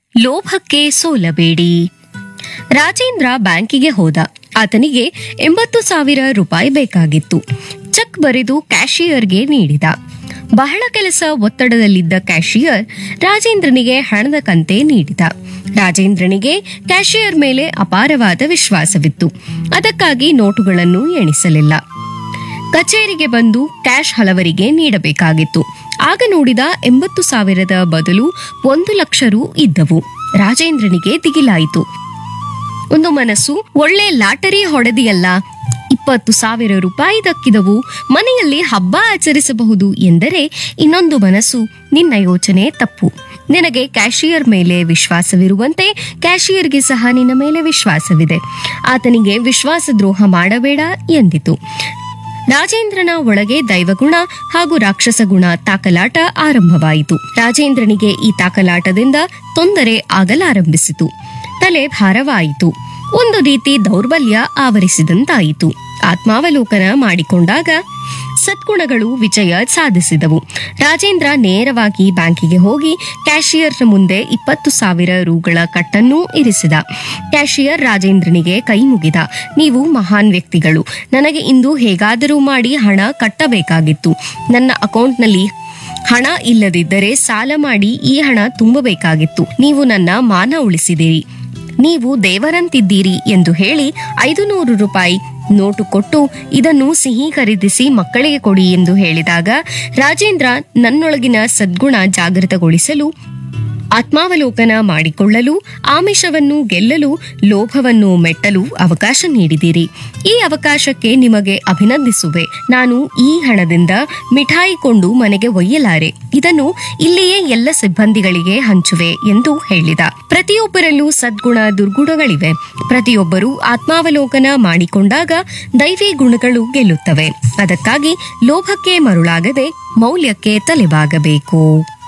ಲೋಭಕ್ಕೆ ಸೋಲಬೇಡಿ. ರಾಜೇಂದ್ರ ಬ್ಯಾಂಕಿಗೆ ಹೋದ. ಆತನಿಗೆ 80,000 ರೂಪಾಯಿ ಬೇಕಾಗಿತ್ತು. ಚೆಕ್ ಬರೆದು ಕ್ಯಾಶಿಯರ್ಗೆ ನೀಡಿದ. ಬಹಳ ಕೆಲಸ ಒತ್ತಡದಲ್ಲಿದ್ದ ಕ್ಯಾಶಿಯರ್ ರಾಜೇಂದ್ರನಿಗೆ ಹಣದ ಕಂತೆ ನೀಡಿದ. ರಾಜೇಂದ್ರನಿಗೆ ಕ್ಯಾಶಿಯರ್ ಮೇಲೆ ಅಪಾರವಾದ ವಿಶ್ವಾಸವಿತ್ತು. ಅದಕ್ಕಾಗಿ ನೋಟುಗಳನ್ನು ಎಣಿಸಲಿಲ್ಲ. ಕಚೇರಿಗೆ ಬಂದು ಕ್ಯಾಶ್ ಹಲವರಿಗೆ ನೀಡಬೇಕಾಗಿತ್ತು. ಆಗ ನೋಡಿದ 80,000 ಬದಲು 1,00,000 ರು ಇದ್ದವು. ರಾಜೇಂದ್ರನಿಗೆ ದಿಗಿಲಾಯಿತು. ಒಂದು ಮನಸ್ಸು, ಒಳ್ಳೆ ಲಾಟರಿ ಹೊಡೆದಿಯಲ್ಲ, 20,000 ರೂಪಾಯಿ ದಕ್ಕಿದವು, ಮನೆಯಲ್ಲಿ ಹಬ್ಬ ಆಚರಿಸಬಹುದು ಎಂದರೆ ಇನ್ನೊಂದು ಮನಸ್ಸು, ನಿನ್ನ ಯೋಚನೆ ತಪ್ಪು. ನಿನಗೆ ಕ್ಯಾಶಿಯರ್ ಮೇಲೆ ವಿಶ್ವಾಸವಿರುವಂತೆ ಕ್ಯಾಶಿಯರ್ಗೆ ಸಹ ನಿನ್ನ ಮೇಲೆ ವಿಶ್ವಾಸವಿದೆ. ಆತನಿಗೆ ವಿಶ್ವಾಸದ್ರೋಹ ಮಾಡಬೇಡ ಎಂದಿತು. ರಾಜೇಂದ್ರನ ಒಳಗೆ ದೈವಗುಣ ಹಾಗೂ ರಾಕ್ಷಸ ಗುಣ ತಾಕಲಾಟ ಆರಂಭವಾಯಿತು. ರಾಜೇಂದ್ರನಿಗೆ ಈ ತಾಕಲಾಟದಿಂದ ತೊಂದರೆ ಆಗಲಾರಂಭಿಸಿತು. ತಲೆ ಭಾರವಾಯಿತು. ಒಂದು ರೀತಿ ದೌರ್ಬಲ್ಯ ಆವರಿಸಿದಂತಾಯಿತು. ಆತ್ಮಾವಲೋಕನ ಮಾಡಿಕೊಂಡಾಗ ಸದ್ಗುಣಗಳು ವಿಜಯ ಸಾಧಿಸಿದವು. ರಾಜೇಂದ್ರ ನೇರವಾಗಿ ಬ್ಯಾಂಕಿಗೆ ಹೋಗಿ ಕ್ಯಾಶಿಯರ್ನ ಮುಂದೆ 20,000 ರೂಗಳ ಕಟ್ಟನ್ನು ಇರಿಸಿದ. ಕ್ಯಾಶಿಯರ್ ರಾಜೇಂದ್ರನಿಗೆ ಕೈ ಮುಗಿದ. ನೀವು ಮಹಾನ್ ವ್ಯಕ್ತಿಗಳು. ನನಗೆ ಇಂದು ಹೇಗಾದರೂ ಮಾಡಿ ಹಣ ಕಟ್ಟಬೇಕಾಗಿತ್ತು. ನನ್ನ ಅಕೌಂಟ್ನಲ್ಲಿ ಹಣ ಇಲ್ಲದಿದ್ದರೆ ಸಾಲ ಮಾಡಿ ಈ ಹಣ ತುಂಬಬೇಕಾಗಿತ್ತು. ನೀವು ನನ್ನ ಮಾನ ಉಳಿಸಿದಿರಿ. ನೀವು ದೇವರಂತಿದ್ದೀರಿ ಎಂದು ಹೇಳಿ 500 ರೂಪಾಯಿ ನೋಟು ಕೊಟ್ಟು, ಇದನ್ನು ಸಿಹಿ ಖರೀದಿಸಿ ಮಕ್ಕಳಿಗೆ ಕೊಡಿ ಎಂದು ಹೇಳಿದಾಗ ರಾಜೇಂದ್ರ ನನ್ನೊಳಗಿನ ಸದ್ಗುಣ ಜಾಗೃತಗೊಳಿಸಲು, ಆತ್ಮಾವಲೋಕನ ಮಾಡಿಕೊಳ್ಳಲು, ಆಮಿಷವನ್ನು ಗೆಲ್ಲಲು, ಲೋಭವನ್ನು ಮೆಟ್ಟಲು ಅವಕಾಶ ನೀಡಿದಿರಿ. ಈ ಅವಕಾಶಕ್ಕೆ ನಿಮಗೆ ಅಭಿನಂದಿಸುವೆ. ನಾನು ಈ ಹಣದಿಂದ ಮಿಠಾಯಿ ಕೊಂಡು ಮನೆಗೆ ಒಯ್ಯಲಾರೆ. ಇದನ್ನು ಇಲ್ಲಿಯೇ ಎಲ್ಲ ಸಿಬ್ಬಂದಿಗಳಿಗೆ ಹಂಚುವೆ ಎಂದು ಹೇಳಿದ. ಪ್ರತಿಯೊಬ್ಬರಲ್ಲೂ ಸದ್ಗುಣ ದುರ್ಗುಣಗಳಿವೆ. ಪ್ರತಿಯೊಬ್ಬರೂ ಆತ್ಮಾವಲೋಕನ ಮಾಡಿಕೊಂಡಾಗ ದೈವಿ ಗುಣಗಳು ಗೆಲ್ಲುತ್ತವೆ. ಅದಕ್ಕಾಗಿ ಲೋಭಕ್ಕೆ ಮರುಳಾಗದೆ ಮೌಲ್ಯಕ್ಕೆ ತಲೆಬಾಗಬೇಕು.